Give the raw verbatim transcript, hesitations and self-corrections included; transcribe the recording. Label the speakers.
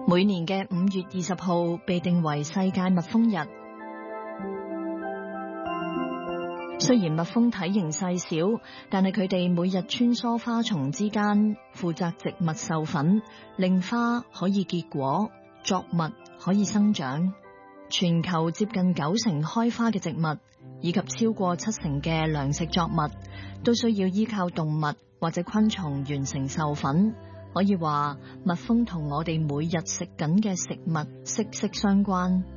Speaker 1: 每年嘅五月二十號被定為世界蜜蜂日。雖然蜜蜂體型細小，但係佢哋每日穿梭花叢之間，負責植物授粉，令花可以結果，作物可以生長。全球接近九成開花嘅植物，以及超過七成嘅糧食作物，都需要依靠動物或者昆蟲完成授粉。可以話，蜜蜂同我哋每日食緊嘅食物息息相關。